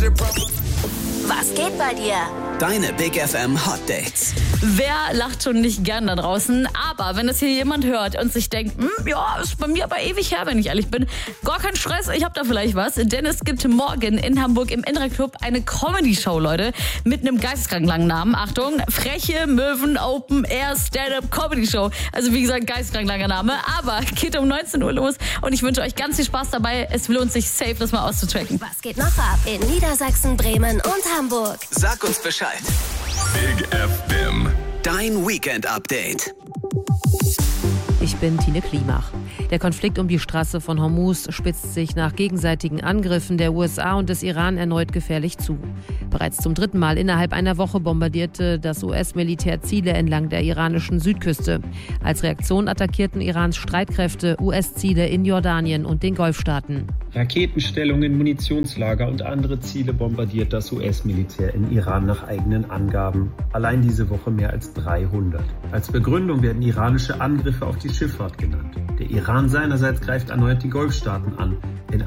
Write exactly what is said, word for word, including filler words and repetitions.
Was geht bei dir? Deine Big F M Hot Dates. Wer lacht schon nicht gern da draußen? Aber wenn es hier jemand hört und sich denkt, hm, ja, ist bei mir aber ewig her, wenn ich ehrlich bin, gar kein Stress, ich hab da vielleicht was. Denn es gibt morgen in Hamburg im Indra Club eine Comedy-Show, Leute, mit einem geisteskrank langen Namen. Achtung, Freche Möwen Open Air Stand-Up Comedy Show. Also wie gesagt, geisteskrank langer Name, aber geht um neunzehn Uhr los und ich wünsche euch ganz viel Spaß dabei. Es lohnt sich safe, das mal auszutracken. Was geht noch ab in Niedersachsen, Bremen und Hamburg? Sag uns Bescheid. Big F M. Dein Weekend-Update. Ich bin Tine Klimach. Der Konflikt um die Straße von Hormuz spitzt sich nach gegenseitigen Angriffen der U S A und des Iran erneut gefährlich zu. Bereits zum dritten Mal innerhalb einer Woche bombardierte das U S-Militär Ziele entlang der iranischen Südküste. Als Reaktion attackierten Irans Streitkräfte U S-Ziele in Jordanien und den Golfstaaten. Raketenstellungen, Munitionslager und andere Ziele bombardiert das U S-Militär in Iran nach eigenen Angaben. Allein diese Woche mehr als dreihundert. Als Begründung werden iranische Angriffe auf die Schifffahrt genannt. Der Iran seinerseits greift erneut die Golfstaaten an.